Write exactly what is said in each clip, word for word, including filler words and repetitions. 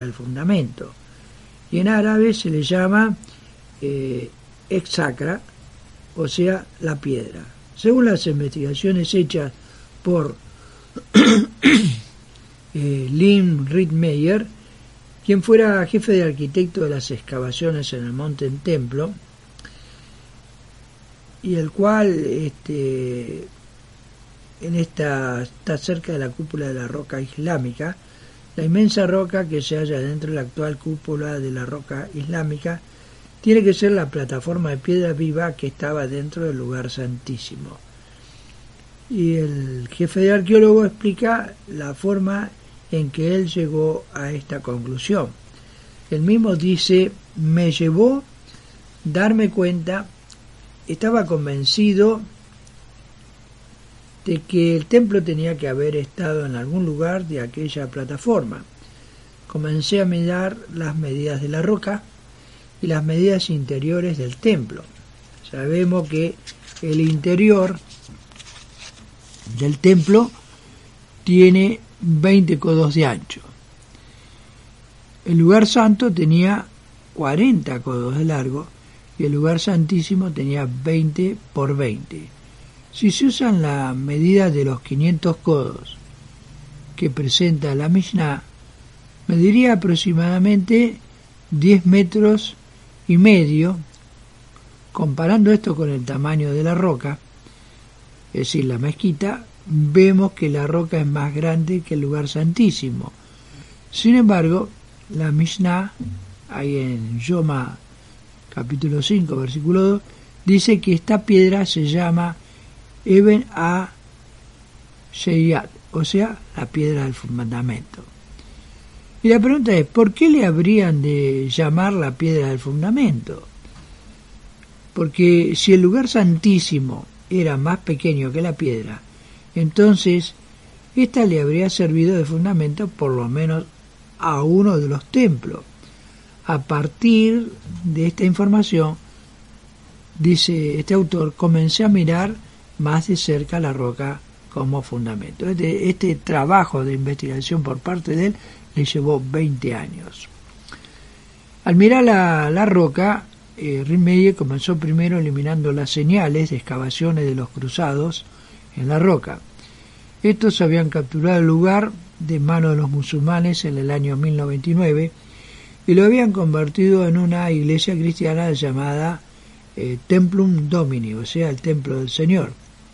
del fundamento, y en árabe se le llama eh, ex-sacra, o sea, la piedra. Según las investigaciones hechas por eh, Lynn Rittmeyer, quien fuera jefe de arquitecto de las excavaciones en el Monte Templo, y el cual este, en esta está cerca de la cúpula de la roca islámica, la inmensa roca que se halla dentro de la actual cúpula de la roca islámica tiene que ser la plataforma de piedra viva que estaba dentro del lugar santísimo. Y el jefe de arqueólogo explica la forma en que él llegó a esta conclusión. Él mismo dice: me llevó a darme cuenta, estaba convencido de que el templo tenía que haber estado en algún lugar de aquella plataforma. Comencé a mirar las medidas de la roca y las medidas interiores del templo. Sabemos que el interior del templo tiene veinte codos de ancho. El lugar santo tenía cuarenta codos de largo y el lugar santísimo tenía veinte por veinte. Si se usan la medida de los quinientos codos que presenta la Mishnah, mediría aproximadamente diez metros y medio. Comparando esto con el tamaño de la roca, es decir, la mezquita, vemos que la roca es más grande que el lugar santísimo. Sin embargo, la Mishnah, ahí en Yoma, capítulo cinco, versículo dos, dice que esta piedra se llama Eben a Sheyat, o sea, la piedra del fundamento. Y la pregunta es, ¿por qué le habrían de llamar la piedra del fundamento? Porque si el lugar santísimo era más pequeño que la piedra, entonces esta le habría servido de fundamento por lo menos a uno de los templos. A partir de esta información, dice este autor, comencé a mirar más de cerca la roca como fundamento. Este, este trabajo de investigación por parte de él le llevó veinte años. Al mirar la, la roca, eh, Rittmeyer comenzó primero eliminando las señales de excavaciones de los cruzados en la roca. Estos habían capturado el lugar de manos de los musulmanes en el año mil noventa y nueve y lo habían convertido en una iglesia cristiana llamada eh, Templum Domini, o sea, el Templo del Señor.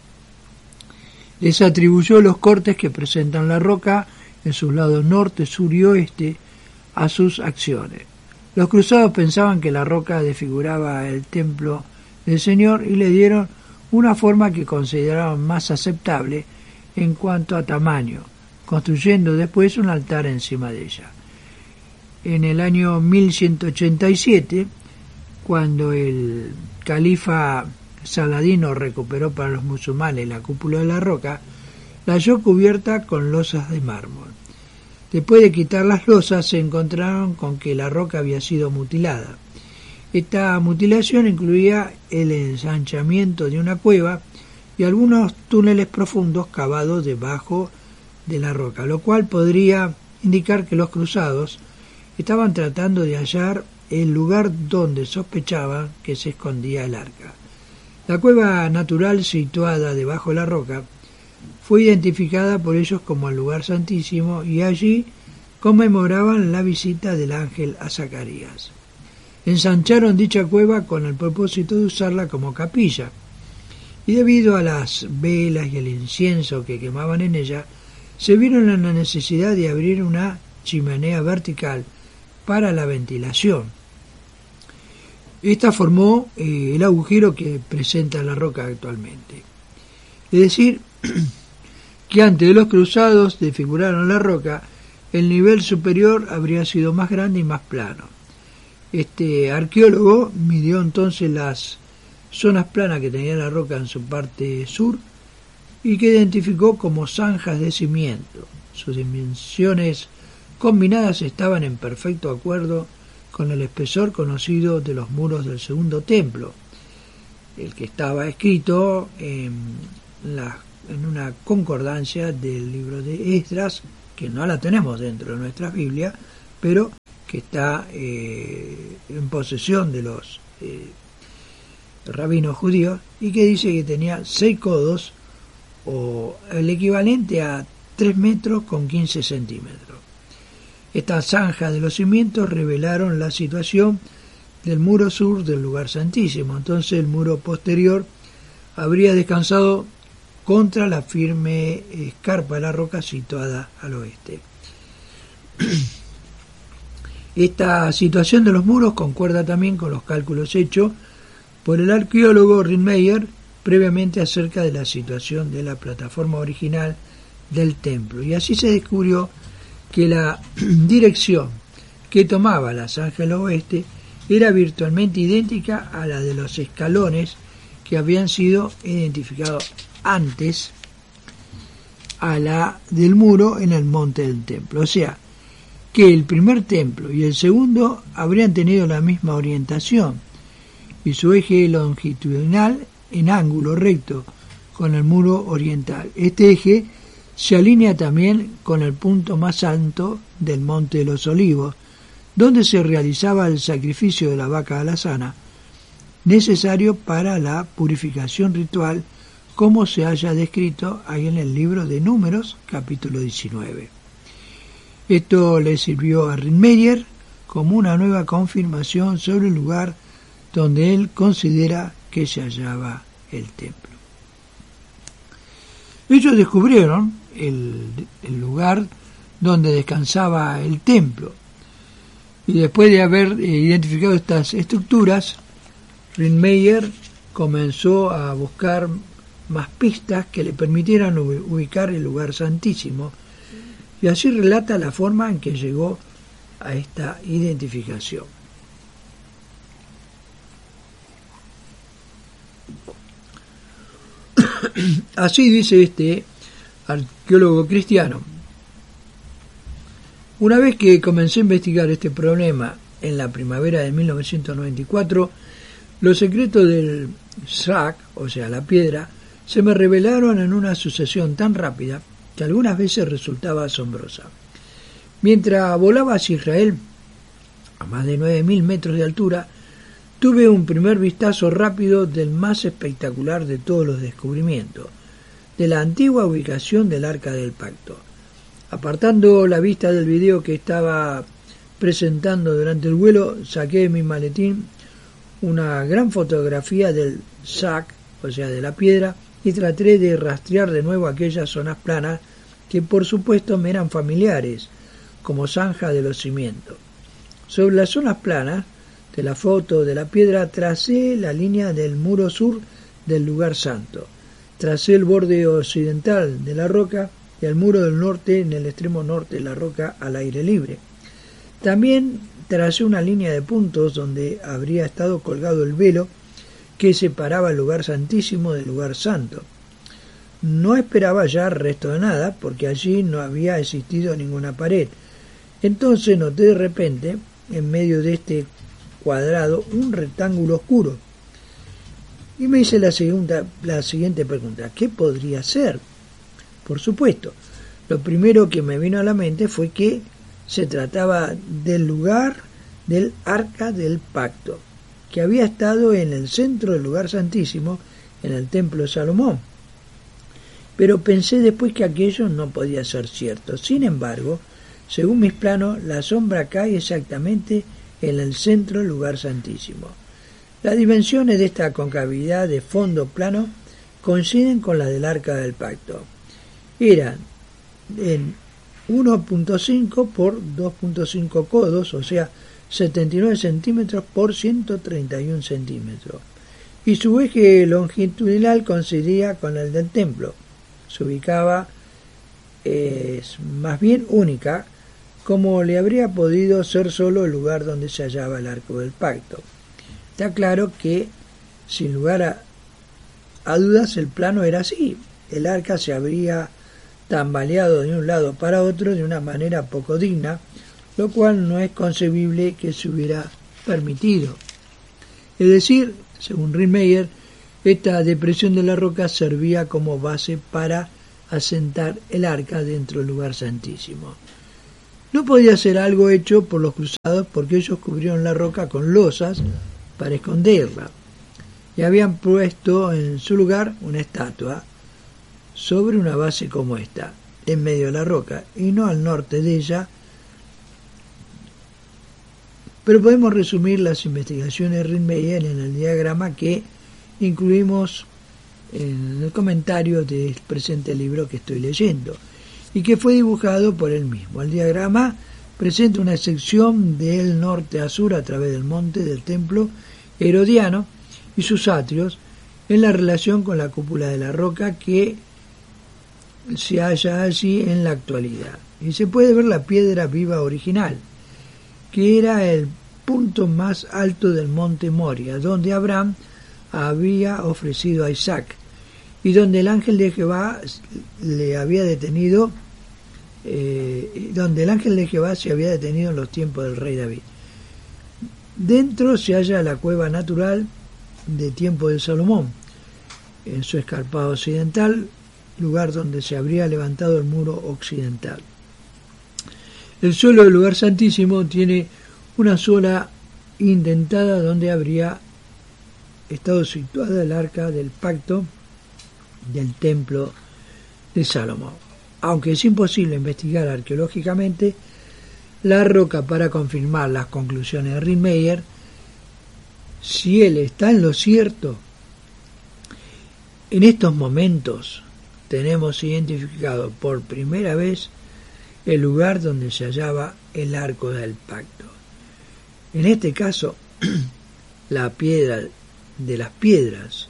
Les atribuyó los cortes que presentan la roca en sus lados norte, sur y oeste a sus acciones. Los cruzados pensaban que la roca desfiguraba el templo del Señor y le dieron una forma que consideraban más aceptable en cuanto a tamaño, construyendo después un altar encima de ella. En el año mil ciento ochenta y siete, cuando el califa Saladino recuperó para los musulmanes la cúpula de la roca, la halló cubierta con losas de mármol. Después de quitar las losas, se encontraron con que la roca había sido mutilada. Esta mutilación incluía el ensanchamiento de una cueva y algunos túneles profundos cavados debajo de la roca, lo cual podría indicar que los cruzados estaban tratando de hallar el lugar donde sospechaban que se escondía el arca. La cueva natural situada debajo de la roca fue identificada por ellos como el lugar santísimo y allí conmemoraban la visita del ángel a Zacarías. Ensancharon dicha cueva con el propósito de usarla como capilla, y debido a las velas y el incienso que quemaban en ella, se vieron en la necesidad de abrir una chimenea vertical para la ventilación. Esta formó eh, el agujero que presenta la roca actualmente. Es decir, que antes de los cruzados desfiguraron la roca, el nivel superior habría sido más grande y más plano. Este arqueólogo midió entonces las zonas planas que tenía la roca en su parte sur y que identificó como zanjas de cimiento. Sus dimensiones combinadas estaban en perfecto acuerdo con el espesor conocido de los muros del segundo templo, el que estaba escrito en, la, en una concordancia del libro de Esdras, que no la tenemos dentro de nuestra Biblia, pero que está eh, en posesión de los eh, rabinos judíos, y que dice que tenía seis codos, o el equivalente a tres metros con quince centímetros. Estas zanjas de los cimientos revelaron la situación del muro sur del lugar santísimo. Entonces el muro posterior habría descansado contra la firme escarpa de la roca situada al oeste. Esta situación de los muros concuerda también con los cálculos hechos por el arqueólogo Rindmeyer previamente acerca de la situación de la plataforma original del templo, y así se descubrió que la dirección que tomaba la zanja al oeste era virtualmente idéntica a la de los escalones que habían sido identificados antes a la del muro en el monte del templo. O sea, que el primer templo y el segundo habrían tenido la misma orientación y su eje longitudinal en ángulo recto con el muro oriental. Este eje se alinea también con el punto más alto del Monte de los Olivos, donde se realizaba el sacrificio de la vaca alazana, necesario para la purificación ritual, como se haya descrito ahí en el libro de Números, capítulo diecinueve. Esto le sirvió a Rindmeyer como una nueva confirmación sobre el lugar donde él considera que se hallaba el templo. Ellos descubrieron el, el lugar donde descansaba el templo, y después de haber eh, identificado estas estructuras, Rindmeyer comenzó a buscar más pistas que le permitieran ubicar el lugar santísimo, y así relata la forma en que llegó a esta identificación. Así dice este arqueólogo cristiano: una vez que comencé a investigar este problema en la primavera de mil novecientos noventa y cuatro, los secretos del Zak, o sea, la piedra, se me revelaron en una sucesión tan rápida que algunas veces resultaba asombrosa. Mientras volaba hacia Israel, a más de nueve mil metros de altura, tuve un primer vistazo rápido del más espectacular de todos los descubrimientos, de la antigua ubicación del Arca del Pacto. Apartando la vista del video que estaba presentando durante el vuelo, saqué de mi maletín una gran fotografía del Zak, o sea, de la piedra, y traté de rastrear de nuevo aquellas zonas planas que por supuesto me eran familiares, como zanja de los cimientos. Sobre las zonas planas de la foto de la piedra tracé la línea del muro sur del lugar santo, tracé el borde occidental de la roca y el muro del norte en el extremo norte de la roca al aire libre. También tracé una línea de puntos donde habría estado colgado el velo que separaba el lugar santísimo del lugar santo. No esperaba ya resto de nada, porque allí no había existido ninguna pared. Entonces noté de repente, en medio de este cuadrado, un rectángulo oscuro. Y me hice la, segunda, la siguiente pregunta: ¿qué podría ser? Por supuesto, lo primero que me vino a la mente fue que se trataba del lugar del Arca del Pacto, que había estado en el centro del lugar santísimo, en el templo de Salomón. Pero pensé después que aquello no podía ser cierto. Sin embargo, según mis planos, la sombra cae exactamente en el centro del lugar santísimo. Las dimensiones de esta concavidad de fondo plano coinciden con las del Arca del Pacto. Eran en uno punto cinco por dos punto cinco codos, o sea, setenta y nueve centímetros por ciento treinta y uno centímetros, y su eje longitudinal coincidía con el del templo. Se ubicaba, eh, más bien única, como le habría podido ser solo el lugar donde se hallaba el Arca del Pacto. Está claro que, sin lugar a, a dudas, el plano era así. El arca se habría tambaleado de un lado para otro de una manera poco digna, lo cual no es concebible que se hubiera permitido. Es decir, según Rindmeyer, esta depresión de la roca servía como base para asentar el arca dentro del lugar santísimo. No podía ser algo hecho por los cruzados porque ellos cubrieron la roca con losas para esconderla y habían puesto en su lugar una estatua sobre una base como esta, en medio de la roca y no al norte de ella. Pero podemos resumir las investigaciones de Rittmeyer en el diagrama que incluimos en el comentario del presente libro que estoy leyendo y que fue dibujado por él mismo. El diagrama presenta una sección del norte a sur a través del monte del templo herodiano y sus atrios en la relación con la cúpula de la roca que se halla allí en la actualidad. Y se puede ver la piedra viva original, que era el punto más alto del monte Moria, donde Abraham había ofrecido a Isaac y donde el ángel de Jehová le había detenido, eh, donde el ángel de Jehová se había detenido en los tiempos del rey David. Dentro se halla la cueva natural de tiempo de Salomón, en su escarpado occidental, lugar donde se habría levantado el muro occidental. El suelo del lugar santísimo tiene una sola indentada donde habría estado situada el arca del pacto del templo de Salomón. Aunque es imposible investigar arqueológicamente la roca para confirmar las conclusiones de Rittmeyer, si él está en lo cierto, en estos momentos tenemos identificado por primera vez el lugar donde se hallaba el arco del pacto. En este caso, la piedra de las piedras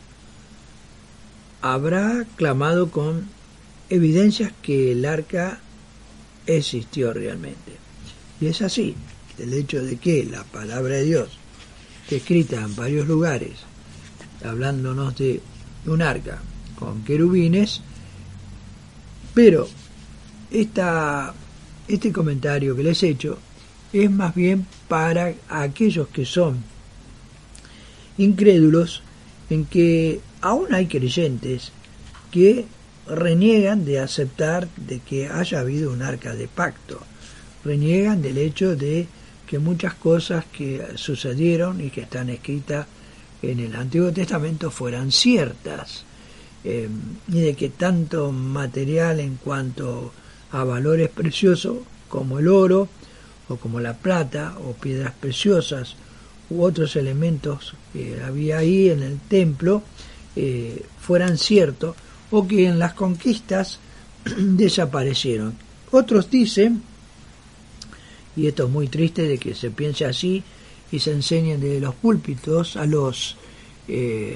habrá clamado con evidencias que el arca existió realmente. Y es así, el hecho de que la palabra de Dios esté escrita en varios lugares, hablándonos de un arca con querubines, pero esta, este comentario que les he hecho es más bien para aquellos que son incrédulos, en que aún hay creyentes que reniegan de aceptar de que haya habido un arca de pacto, reniegan del hecho de que muchas cosas que sucedieron y que están escritas en el Antiguo Testamento fueran ciertas, eh, y de que tanto material en cuanto a valores preciosos como el oro o como la plata o piedras preciosas u otros elementos que había ahí en el templo eh, fueran ciertos o que en las conquistas desaparecieron. Otros dicen, y esto es muy triste de que se piense así y se enseñen desde los púlpitos a los eh,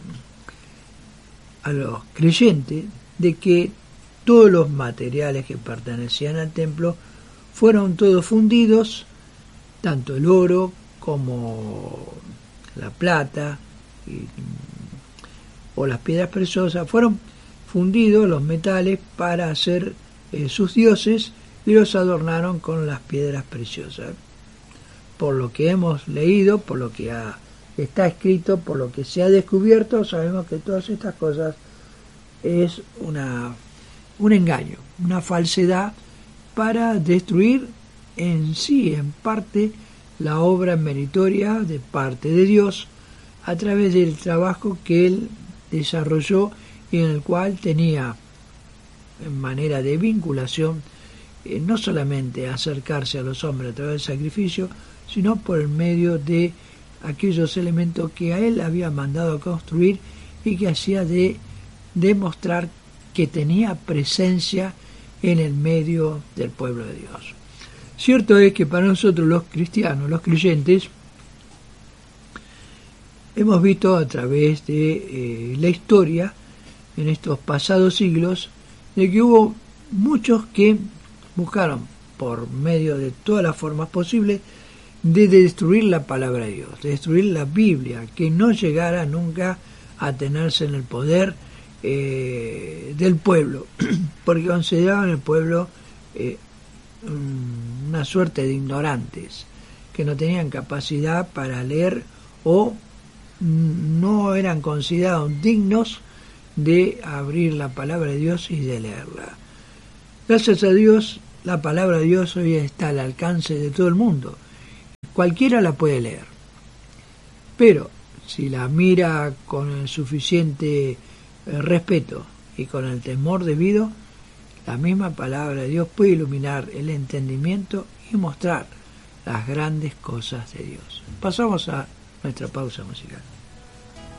a los creyentes, de que todos los materiales que pertenecían al templo fueron todos fundidos, tanto el oro como la plata y, o las piedras preciosas, fueron fundidos los metales para hacer eh, sus dioses y los adornaron con las piedras preciosas. Por lo que hemos leído, por lo que ha, está escrito, por lo que se ha descubierto, sabemos que todas estas cosas es una, un engaño, una falsedad para destruir en sí, en parte, la obra meritoria de parte de Dios a través del trabajo que Él desarrolló y en el cual tenía en manera de vinculación eh, no solamente acercarse a los hombres a través del sacrificio, sino por el medio de aquellos elementos que a Él había mandado construir y que hacía de demostrar que tenía presencia en el medio del pueblo de Dios. Cierto es que para nosotros los cristianos, los creyentes, hemos visto a través de eh, la historia, en estos pasados siglos, de que hubo muchos que buscaron, por medio de todas las formas posibles, de destruir la palabra de Dios, de destruir la Biblia, que no llegara nunca a tenerse en el poder eh, del pueblo, porque consideraban el pueblo eh, una suerte de ignorantes, que no tenían capacidad para leer o no eran considerados dignos de abrir la palabra de Dios y de leerla. Gracias a Dios, la palabra de Dios hoy está al alcance de todo el mundo. Cualquiera la puede leer. Pero si la mira con el suficiente eh, respeto y con el temor debido, la misma palabra de Dios puede iluminar el entendimiento y mostrar las grandes cosas de Dios. Pasamos a nuestra pausa musical.